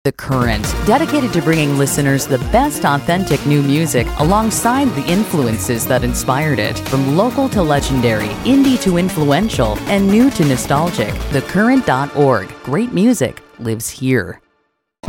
The Current, dedicated to bringing listeners the best authentic new music alongside the influences that inspired it. From local to legendary, indie to influential, and new to nostalgic, thecurrent.org. Great music lives here.